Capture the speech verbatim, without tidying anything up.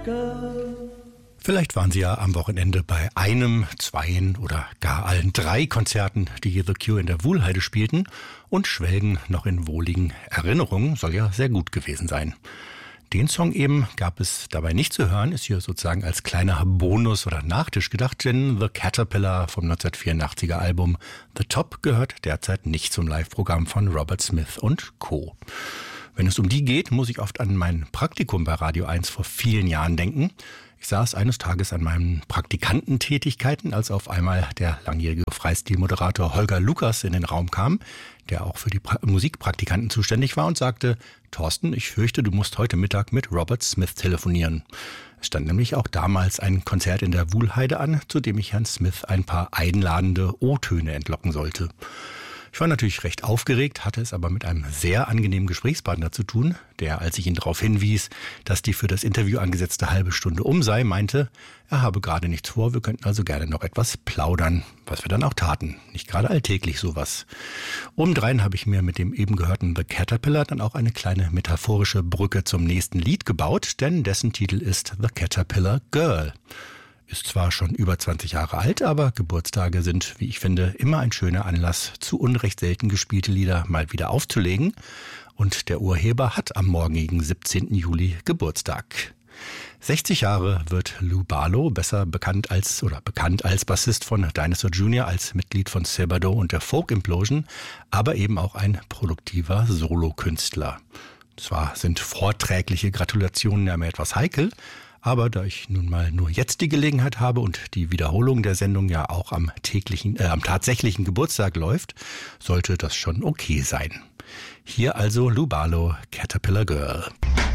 girl. Vielleicht waren Sie ja am Wochenende bei einem, zweien oder gar allen drei Konzerten, die The Cure in der Wuhlheide spielten und schwelgen noch in wohligen Erinnerungen, soll ja sehr gut gewesen sein. Den Song eben gab es dabei nicht zu hören, ist hier sozusagen als kleiner Bonus oder Nachtisch gedacht, denn The Caterpillar vom neunzehnhundertvierundachtziger Album The Top gehört derzeit nicht zum Live-Programm von Robert Smith und Co. Wenn es um die geht, muss ich oft an mein Praktikum bei Radio eins vor vielen Jahren denken. Ich saß eines Tages an meinen Praktikantentätigkeiten, als auf einmal der langjährige Freistilmoderator Holger Lukas in den Raum kam, der auch für die pra- Musikpraktikanten zuständig war und sagte: Thorsten, ich fürchte, du musst heute Mittag mit Robert Smith telefonieren. Es stand nämlich auch damals ein Konzert in der Wuhlheide an, zu dem ich Herrn Smith ein paar einladende O-Töne entlocken sollte. Ich war natürlich recht aufgeregt, hatte es aber mit einem sehr angenehmen Gesprächspartner zu tun, der, als ich ihn darauf hinwies, dass die für das Interview angesetzte halbe Stunde um sei, meinte, er habe gerade nichts vor, wir könnten also gerne noch etwas plaudern, was wir dann auch taten. Nicht gerade alltäglich sowas. Obendrein habe ich mir mit dem eben gehörten The Caterpillar dann auch eine kleine metaphorische Brücke zum nächsten Lied gebaut, denn dessen Titel ist The Caterpillar Girl. Ist zwar schon über zwanzig Jahre alt, aber Geburtstage sind, wie ich finde, immer ein schöner Anlass, zu Unrecht selten gespielte Lieder mal wieder aufzulegen. Und der Urheber hat am morgigen siebzehnten Juli Geburtstag. sechzig Jahre wird Lou Barlow, besser bekannt als oder bekannt als Bassist von Dinosaur Junior, als Mitglied von Sebadoh und der Folk Implosion, aber eben auch ein produktiver Solokünstler. Zwar sind vorträgliche Gratulationen ja immer etwas heikel, aber da ich nun mal nur jetzt die Gelegenheit habe und die Wiederholung der Sendung ja auch am täglichen, äh, am tatsächlichen Geburtstag läuft, sollte das schon okay sein. Hier also Lou Barlow, Caterpillar Girl.